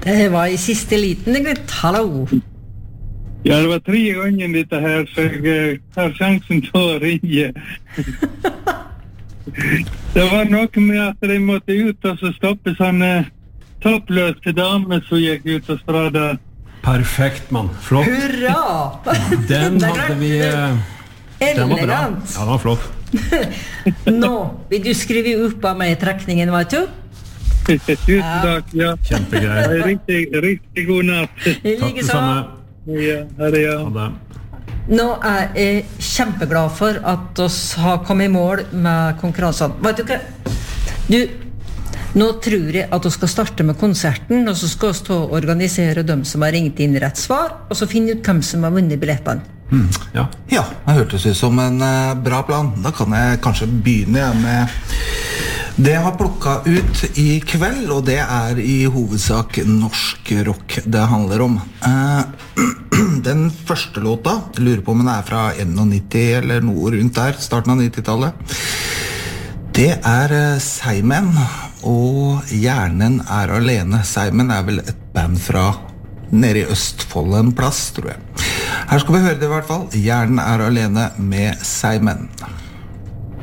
Det var I siste liten, gutt. Hallo. Ja, det var 3 gånger dette her, så jeg har sjansen til å ringe. Det var noe med at de måtte ut og så stoppe sånne toppløse damer som gikk ut og strada. Perfekt, mann. Flott. Hurra! Den hadde vi... Den var bra. Elegant. Ja, den var flott. Nå vil du skrive opp av meg trekningen, vet du? Tusen takk, ja. Kjempegreier. Riktig god natt. Takk det samme. Ja, ha det, ja. Ha det. Nå jeg kjempeglad for at oss har kommet I mål med konkurransen. Vet du hva? Nå tror jeg at vi skal starte med konserten, og så skal vi stå og organisere dem som har ringt inn rett svar, og så finne ut hvem som har vunnet billettene. Ja. Ja, det hørtes ut som en bra plan. Da kan jeg kanskje begynne med det jeg har plukket ut I kveld, og det I hovedsak norsk rock det handler om. Den første låta, jeg lurer på om den fra 91 eller noe rundt der, starten av 90-tallet. Det Seimen, og Hjernen alene. Seimen vel et band fra nede I Østfold en plass, tror jeg. Her skal vi høre det I hvert fall. Hjernen alene med Seimen.